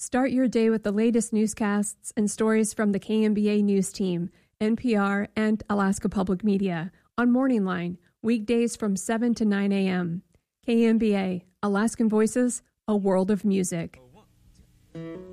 Start your day with the latest newscasts and stories from the KMBA News Team, NPR, and Alaska Public Media on Morning Line, weekdays from 7 to 9 a.m. KMBA, Alaskan Voices, a world of music.